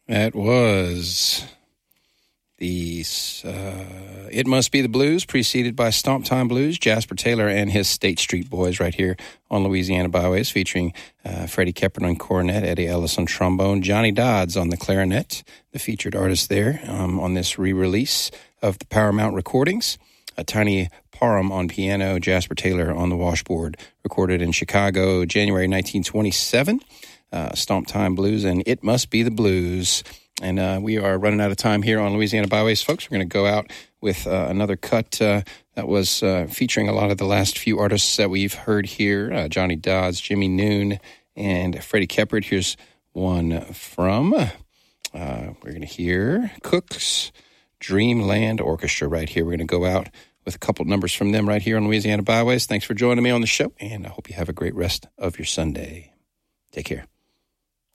That was the It Must Be the Blues, preceded by Stomp Time Blues, Jasper Taylor and his State Street Boys right here on Louisiana Byways, featuring Freddie Keppert on cornet, Eddie Ellis on trombone, Johnny Dodds on the clarinet, the featured artist there on this re-release of the Paramount recordings. Tiny Parham on piano, Jasper Taylor on the washboard, recorded in Chicago, January 1927. Stomp Time Blues and It Must Be the Blues. And we are running out of time here on Louisiana Byways, folks. We're going to go out with another cut that was featuring a lot of the last few artists that we've heard here, Johnny Dodds, Jimmy Noon, and Freddie Keppert. Here's one from, we're going to hear Cook's Dreamland Orchestra right here. We're going to go out with a couple numbers from them right here on Louisiana Byways. Thanks for joining me on the show, and I hope you have a great rest of your Sunday. Take care.